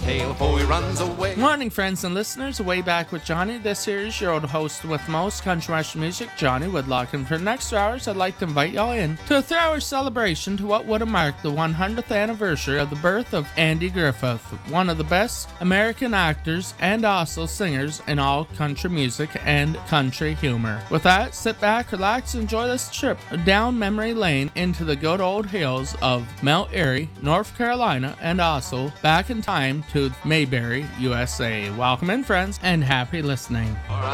tail before he runs away. Morning, friends and listeners. Way back with Johnny. This here is your old host with most country western music, Johnny Woodlock. And for the next 2 hours, I'd like to invite y'all in to a 3-hour celebration to what would have marked the 100th anniversary of the birth of Andy Griffith, one of the best American actors and also singers in all country music and country humor. With that, sit back, relax, and enjoy this trip down memory lane into the good old hills of Mount Airy, North Carolina, and also back in time to Mayberry, USA. Welcome in, friends, and happy listening. Or